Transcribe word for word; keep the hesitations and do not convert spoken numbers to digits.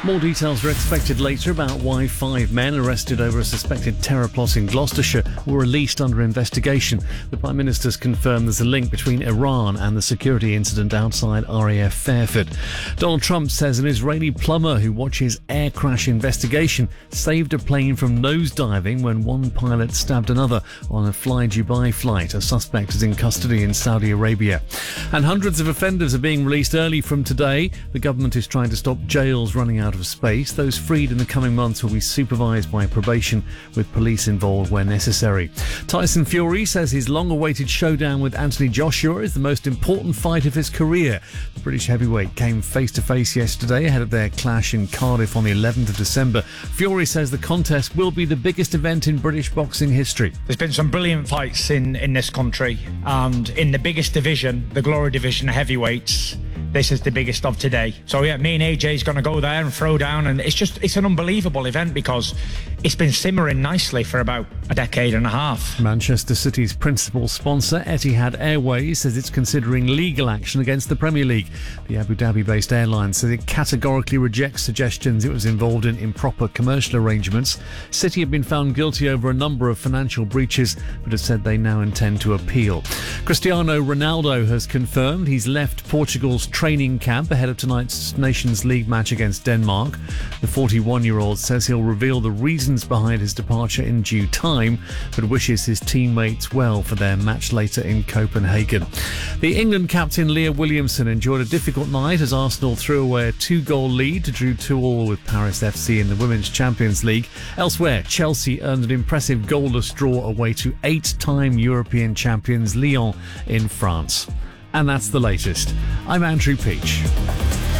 More details are expected later about why five men arrested over a suspected terror plot in Gloucestershire were released under investigation. The Prime Minister's confirmed there's a link between Iran and the security incident outside R A F Fairford. Donald Trump says an Israeli plumber who watches air crash investigation saved a plane from nosediving when one pilot stabbed another on a Fly Dubai flight. A suspect is in custody in Saudi Arabia. And hundreds of offenders are being released early from today. The government is trying to stop jails running out of space. Those freed in the coming months will be supervised by probation, with police involved where necessary. Tyson Fury says his long-awaited showdown with Anthony Joshua is the most important fight of his career. The British heavyweight came face-to-face yesterday ahead of their clash in Cardiff on the eleventh of December. Fury says the contest will be the biggest event in British boxing history. There's been some brilliant fights in, in this country, and in the biggest division, the Glory Division heavyweights, this is the biggest of today. So yeah, me and A J's going to go there and throw down, and it's just, it's an unbelievable event because it's been simmering nicely for about a decade and a half. Manchester City's principal sponsor, Etihad Airways, says it's considering legal action against the Premier League. The Abu Dhabi-based airline says it categorically rejects suggestions it was involved in improper commercial arrangements. City have been found guilty over a number of financial breaches, but have said they now intend to appeal. Cristiano Ronaldo has confirmed he's left Portugal's training camp ahead of tonight's Nations League match against Denmark. The forty-one-year-old says he'll reveal the reasons behind his departure in due time, but wishes his teammates well for their match later in Copenhagen. The England captain Leah Williamson enjoyed a difficult night as Arsenal threw away a two-goal lead to draw two all with Paris F C in the Women's Champions League. Elsewhere, Chelsea earned an impressive goalless draw away to eight-time European champions Lyon in France. And that's the latest. I'm Andrew Peach.